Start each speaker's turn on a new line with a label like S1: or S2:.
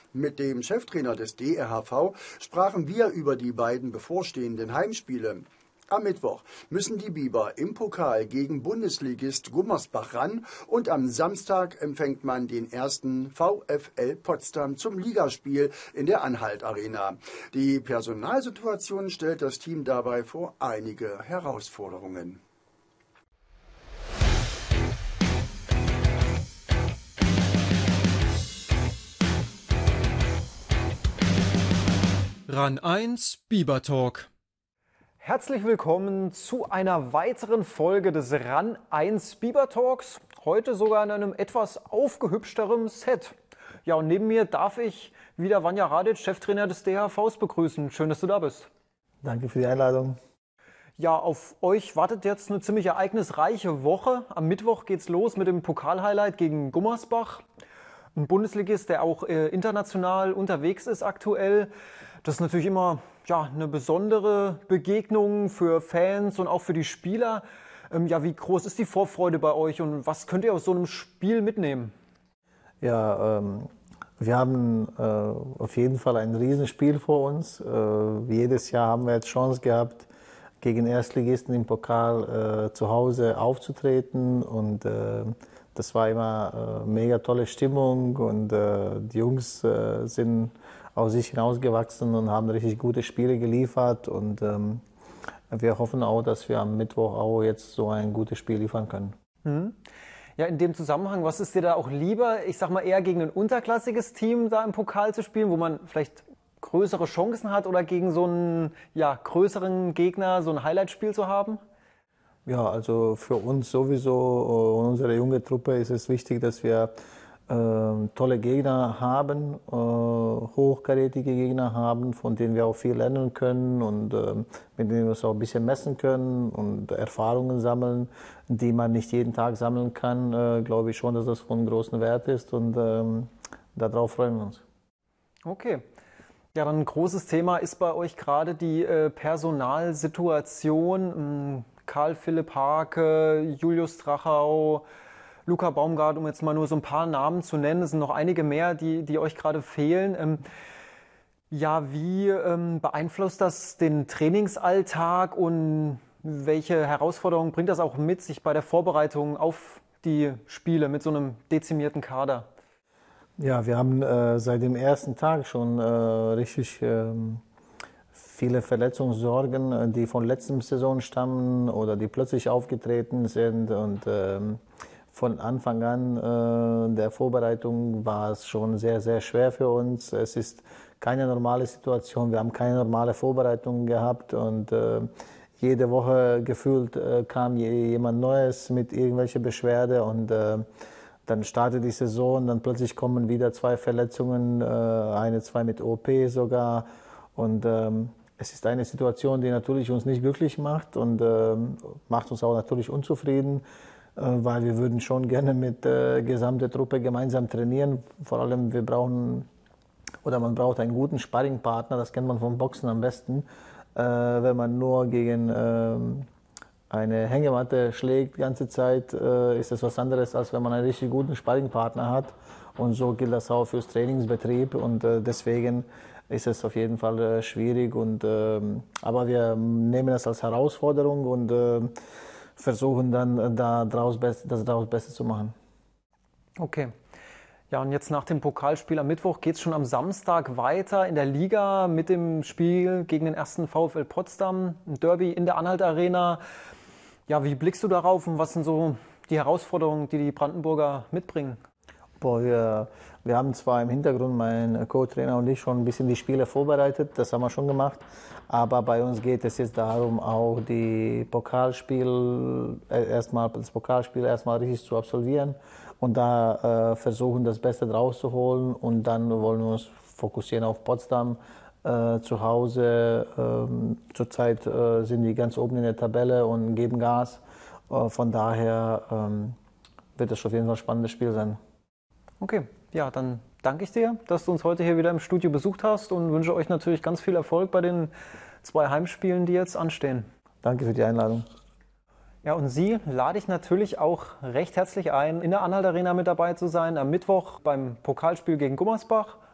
S1: Mit dem Cheftrainer des DRHV sprachen wir über die beiden bevorstehenden Heimspiele. Am Mittwoch müssen die Biber im Pokal gegen Bundesligist Gummersbach ran und am Samstag empfängt man den ersten VfL Potsdam zum Ligaspiel in der Anhalt Arena. Die Personalsituation stellt das Team dabei vor einige Herausforderungen.
S2: RAN 1 Biber Talk.
S3: Herzlich willkommen zu einer weiteren Folge des RAN 1 Biber Talks. Heute sogar in einem etwas aufgehübschteren Set. Ja, und neben mir darf ich wieder Vanja Radic, Cheftrainer des DHVs, begrüßen. Schön, dass du da bist.
S4: Danke für die Einladung.
S3: Ja, auf euch wartet jetzt eine ziemlich ereignisreiche Woche. Am Mittwoch geht's los mit dem Pokalhighlight gegen Gummersbach. Ein Bundesligist, der auch international unterwegs ist aktuell. Das ist natürlich immer eine besondere Begegnung für Fans und auch für die Spieler. Wie groß ist die Vorfreude bei euch und was könnt ihr aus so einem Spiel mitnehmen?
S4: Ja, wir haben auf jeden Fall ein Riesenspiel vor uns. Jedes Jahr haben wir jetzt Chance gehabt, gegen Erstligisten im Pokal zu Hause aufzutreten und das war immer mega tolle Stimmung und die Jungs sind aus sich hinausgewachsen und haben richtig gute Spiele geliefert und wir hoffen auch, dass wir am Mittwoch auch jetzt so ein gutes Spiel liefern können.
S3: Ja, in dem Zusammenhang, was ist dir da auch lieber? Ich sag mal eher gegen ein unterklassiges Team da im Pokal zu spielen, wo man vielleicht größere Chancen hat oder gegen so einen größeren Gegner so ein Highlight-Spiel zu haben?
S4: Ja, also für uns sowieso und unsere junge Truppe ist es wichtig, dass wir tolle Gegner haben, hochkarätige Gegner haben, von denen wir auch viel lernen können und mit denen wir uns auch ein bisschen messen können und Erfahrungen sammeln, die man nicht jeden Tag sammeln kann, glaube ich schon, dass das von großem Wert ist und darauf freuen wir uns.
S3: Okay. Ja, dann ein großes Thema ist bei euch gerade die Personalsituation. Karl Philipp Hake, Julius Drachau, Luca Baumgart, um jetzt mal nur so ein paar Namen zu nennen. Es sind noch einige mehr, die euch gerade fehlen. Wie beeinflusst das den Trainingsalltag und welche Herausforderungen bringt das auch mit sich bei der Vorbereitung auf die Spiele mit so einem dezimierten Kader?
S4: Ja, wir haben seit dem ersten Tag schon richtig viele Verletzungssorgen, die von letzter Saison stammen oder die plötzlich aufgetreten sind und von Anfang an der Vorbereitung war es schon sehr, sehr schwer für uns. Es ist keine normale Situation, wir haben keine normale Vorbereitung gehabt und jede Woche gefühlt kam jemand Neues mit irgendwelcher Beschwerde und dann startet die Saison, dann plötzlich kommen wieder 2 Verletzungen, zwei mit OP sogar und es ist eine Situation, die natürlich uns nicht glücklich macht und macht uns auch natürlich unzufrieden, weil wir würden schon gerne mit der gesamten Truppe gemeinsam trainieren. Vor allem man braucht einen guten Sparringpartner, das kennt man vom Boxen am besten. Wenn man nur gegen eine Hängematte schlägt die ganze Zeit, ist das was anderes, als wenn man einen richtig guten Sparringpartner hat. Und so gilt das auch fürs Trainingsbetrieb und deswegen ist es auf jeden Fall schwierig. Aber wir nehmen das als Herausforderung und versuchen dann das daraus Beste zu machen.
S3: Okay. Ja, und jetzt nach dem Pokalspiel am Mittwoch geht es schon am Samstag weiter in der Liga mit dem Spiel gegen den ersten VfL Potsdam, ein Derby in der Anhalt Arena. Ja, wie blickst du darauf und was sind so die Herausforderungen, die die Brandenburger mitbringen?
S4: Wir haben zwar im Hintergrund, mein Co-Trainer und ich, schon ein bisschen die Spiele vorbereitet, das haben wir schon gemacht, aber bei uns geht es jetzt darum, auch das Pokalspiel erstmal richtig zu absolvieren und da versuchen, das Beste draus zu holen und dann wollen wir uns fokussieren auf Potsdam zu Hause. Zurzeit sind die ganz oben in der Tabelle und geben Gas, von daher wird es auf jeden Fall ein spannendes Spiel sein.
S3: Okay, ja, dann danke ich dir, dass du uns heute hier wieder im Studio besucht hast und wünsche euch natürlich ganz viel Erfolg bei den 2 Heimspielen, die jetzt anstehen.
S4: Danke für die Einladung.
S3: Ja, und Sie lade ich natürlich auch recht herzlich ein, in der Anhalt Arena mit dabei zu sein am Mittwoch beim Pokalspiel gegen Gummersbach